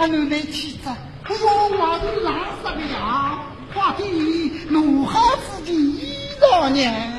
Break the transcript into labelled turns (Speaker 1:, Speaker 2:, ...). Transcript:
Speaker 1: 俺奴内妻子，我冤枉的拉萨了呀！快点弄好自己衣裳呢。